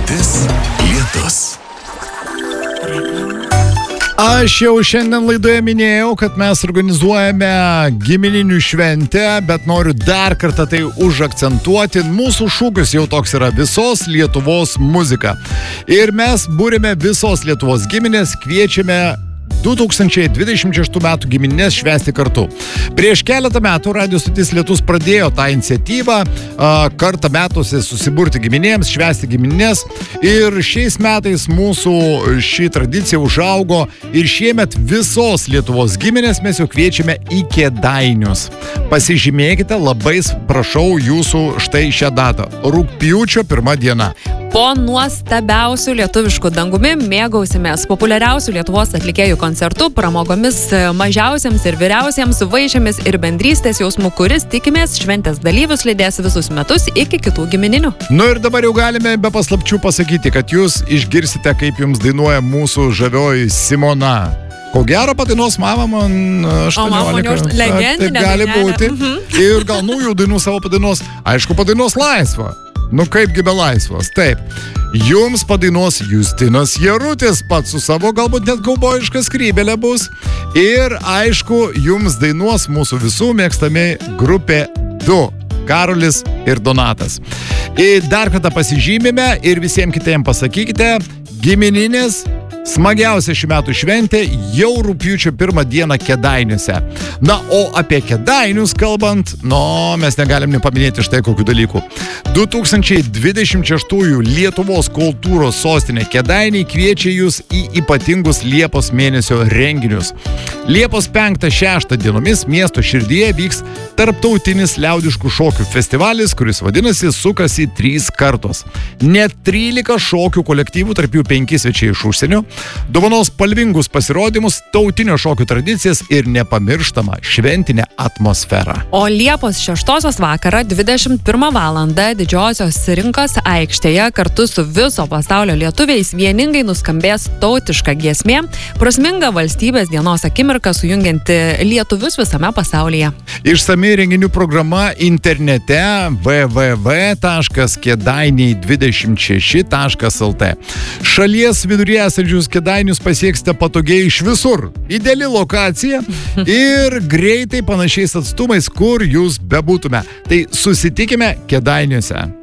Žaltis, lietus. Aš jau šiandien laidoje minėjau, kad mes organizuojame gimininių šventę, bet noriu dar kartą tai užakcentuoti. Mūsų šūkis jau toks yra: visos Lietuvos muzika. Ir mes būrime visos Lietuvos giminės, kviečiame 2026 metų giminės švęsti kartu. Prieš keletą metų Radio stotis Lietus pradėjo tą iniciatyvą, kartą metuose susiburti giminėms, švęsti giminės, ir šiais metais mūsų ši tradicija užaugo ir šiemet visos Lietuvos giminės mes jau kviečiame į Kėdainius. Pasižymėkite, labai prašau jūsų štai šią datą. Rugpjūčio 1 diena. Po nuostabiausių lietuviškų dangumi mėgausimės populiariausių Lietuvos atlikėjų koncertų, pramogomis mažiausiems ir vyriausiems, vaišėmis ir bendrystės jausmų, kuris, tikimės, šventės dalyvius lydės visus metus iki kitų gimininių. Ir dabar jau galime be paslapčių pasakyti, kad jūs išgirsite, kaip jums dainuoja mūsų žavioji Simona. Ko gero padainuos mama man 18. Legendinė. Taip gali būti. Ir gal naujų dainų savo padainuos. Aišku, padainuos laisvą. Kaipgi be laisvos. Taip. Jums padainuos Justinas Jarutis, pats su savo galbūt net kaubojiška skrybelė bus. Ir aišku, jums dainuos mūsų visų mėgstami grupė 2. Karolis ir Donatas. Ir dar kartą pasižymime ir visiems kitiems pasakykite: gimininės smagiausia šių metų šventė jau rugpjūčio 1 dieną Kėdainiuose. O apie Kėdainius kalbant, mes negalim nepaminėti štai kokių dalykų. 2026 Lietuvos kultūros sostinė Kėdainiai kviečia jūs į ypatingus Liepos mėnesio renginius. Liepos 5-6 dienomis miesto širdyje vyks tarptautinis liaudiškų šokių festivalis, kuris vadinasi Sukasi 3 kartos. Net 13 šokių kolektyvų, tarp jų 5 svečiai iš užsienio, dovanos spalvingus pasirodymus, tautinio šokių tradicijas ir nepamirštamą šventinę atmosferą. O Liepos 6 vakarą 21 valandą Didžiosios rinkos aikštėje kartu su viso pasaulio lietuviais vieningai nuskambės tautiška giesmė, prasminga valstybės dienos akimirka sujungianti lietuvius visame pasaulyje. Išsami renginių programa internete www.kedainiai26.lt. Šalies viduryje esančius Kėdainius pasieksite patogiai iš visur. Ideali lokacija ir greitai panašiais atstumais, kur jūs bebūtume. Tai susitikime Kėdainiuose.